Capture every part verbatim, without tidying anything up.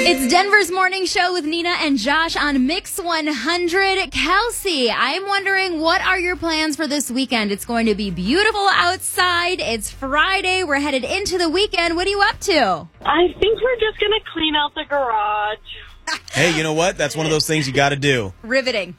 It's Denver's Morning Show with Nina and Josh on Mix one hundred. Kelsey, I'm wondering, what are your plans for this weekend? It's going to be beautiful outside. It's Friday. We're headed into the weekend. What are you up to? I think we're just going to clean out the garage. Hey, you know what? That's one of those things you got to do. Riveting.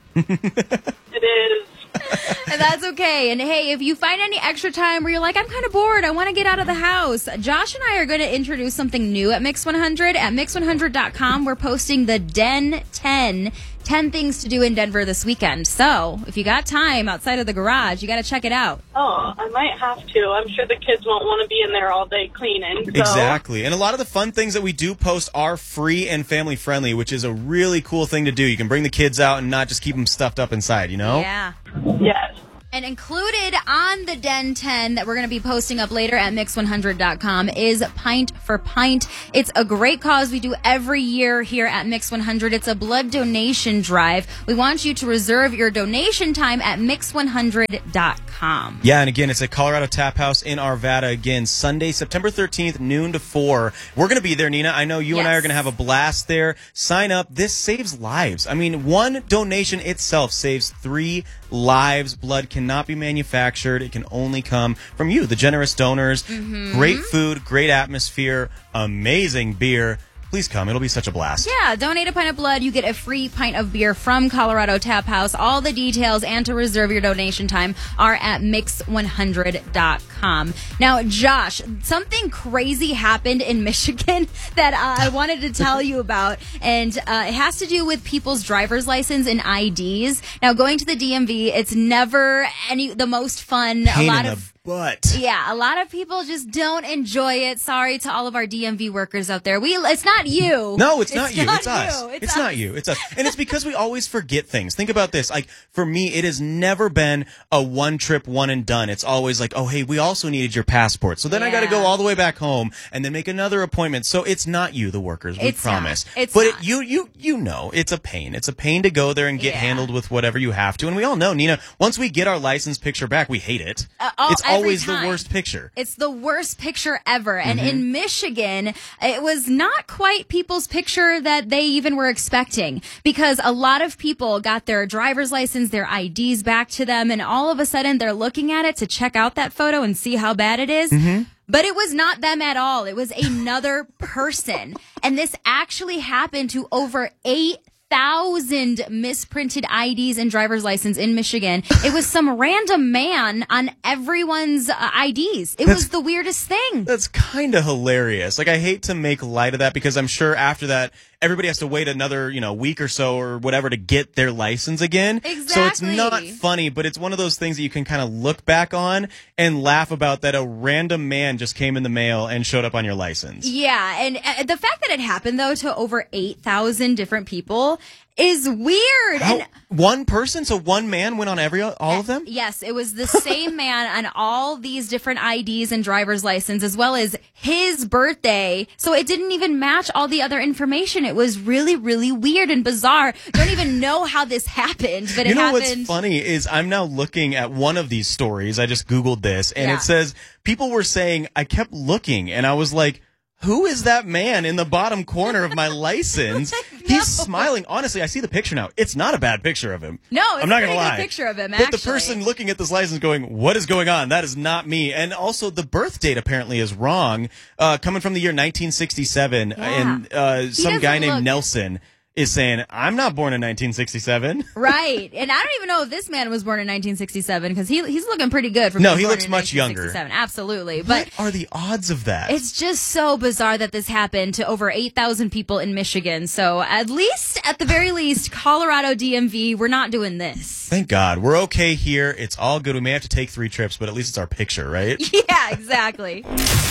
It is. And that's okay. And hey, if you find any extra time where you're like, I'm kind of bored, I want to get out of the house, Josh and I are going to introduce something new at Mix one hundred. At mix one hundred dot com, we're posting the Den ten, ten things to do in Denver this weekend. So if you got time outside of the garage, you got to check it out. Oh, I might have to. I'm sure the kids won't want to be in there all day cleaning. So. Exactly. And a lot of the fun things that we do post are free and family friendly, which is a really cool thing to do. You can bring the kids out and not just keep them stuffed up inside, you know? Yeah. Yes. And included on the Den ten that we're going to be posting up later at mix one hundred dot com is Pint for Pint. It's a great cause we do every year here at Mix one hundred. It's a blood donation drive. We want you to reserve your donation time at mix one hundred dot com. Yeah, and again, it's at Colorado Tap House in Arvada. Again, Sunday, September thirteenth, noon to four. We're going to be there, Nina. I know you Yes. and I are going to have a blast there. Sign up. This saves lives. I mean, one donation itself saves three lives. Blood cannot be manufactured. It can only come from you, the generous donors. Mm-hmm. Great food, great atmosphere, amazing beer. Please come. It'll be such a blast. Yeah, donate a pint of blood. You get a free pint of beer from Colorado Tap House. All the details and to reserve your donation time are at mix one hundred dot com. Now, Josh, something crazy happened in Michigan that uh, I wanted to tell you about, and uh, it has to do with people's driver's license and I Ds. Now, going to the D M V, it's never any the most fun. Pain a lot in of the butt. Yeah, a lot of people just don't enjoy it. Sorry to all of our D M V workers out there. We it's not you. No, it's, not you. not It's us. you. It's, It's not us. you. It's us. And it's because we always forget things. Think about this. Like, for me, it has never been a one trip, one and done. It's always like, oh, hey, we also needed your passport. So then I got to Yeah. go all the way back home and then make another appointment. So it's not you, the workers. We It's promise. not. It's but not. It, you, you, you know, it's a pain. It's a pain to go there and get Yeah. handled with whatever you have to. And we all know, Nina, once we get our license picture back, we hate it. Uh, all- it's every always time. the worst picture. It's the worst picture ever. And Mm-hmm. in Michigan, it was not quite people's picture that they even were expecting, because a lot of people got their driver's license, their I Ds back to them, and all of a sudden they're looking at it to check out that photo and see how bad it is. Mm-hmm. But it was not them at all. It was another person. And this actually happened to over eight thousand misprinted I Ds and driver's license in Michigan. It was some random man on everyone's uh, I Ds. It was the weirdest thing. That's kind of hilarious. Like, I hate to make light of that because I'm sure after that, everybody has to wait another, you know, week or so or whatever to get their license again. So it's Exactly. not funny, but it's one of those things that you can kind of look back on and laugh about that a random man just came in the mail and showed up on your license. Yeah, and uh, the fact that it happened, though, to over eight thousand different people is weird. How- And one person? So one man went on every all of them? Yes, it was the same man on all these different I Ds and driver's license, as well as his birthday. So it didn't even match all the other information. It was really, really weird and bizarre. Don't even know how this happened, but You it know happened. what's funny is I'm now looking at one of these stories. I just Googled this, and Yeah. it says people were saying, I kept looking, and I was like, who is that man in the bottom corner of my license? He's smiling. Honestly, I see the picture now. It's not a bad picture of him. No, it's I'm not a gonna pretty good lie. picture of him, But the actually. person looking at this license going, what is going on? That is not me. And also the birth date apparently is wrong, uh, coming from the year nineteen sixty-seven. Yeah. And uh, some guy doesn't named look- Nelson is saying, I'm not born in nineteen sixty-seven. Right. And I don't even know if this man was born in nineteen sixty-seven, because he, he's looking pretty good. For No, being he born looks in much younger. nineteen sixty-seven. Absolutely. But What are the odds of that? it's just so bizarre that this happened to over eight thousand people in Michigan. So at least, at the very least, Colorado D M V, we're not doing this. Thank God. We're okay here. It's all good. We may have to take three trips, but at least it's our picture, right? Yeah, exactly.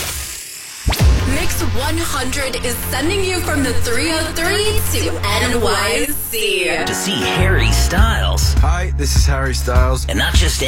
Mix one hundred is sending you from the three oh three to N Y C. To see Harry Styles. Hi, this is Harry Styles. And not just